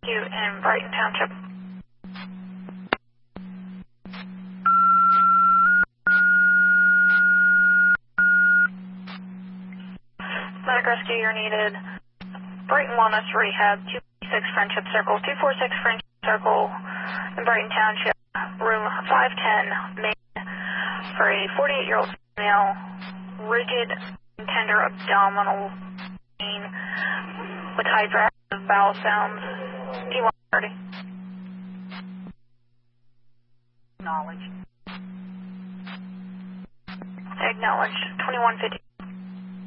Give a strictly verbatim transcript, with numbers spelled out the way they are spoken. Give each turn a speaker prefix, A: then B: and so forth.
A: You in Brighton Township. Medic rescue, you're needed. Brighton Wellness Rehab, two forty-six Friendship Circle, two forty-six Friendship Circle in Brighton Township, room five ten, main, for a forty-eight-year-old female, rigid and tender abdominal pain with hyperactive bowel sounds. T one thirty. Acknowledged. Acknowledged. twenty-one fifty.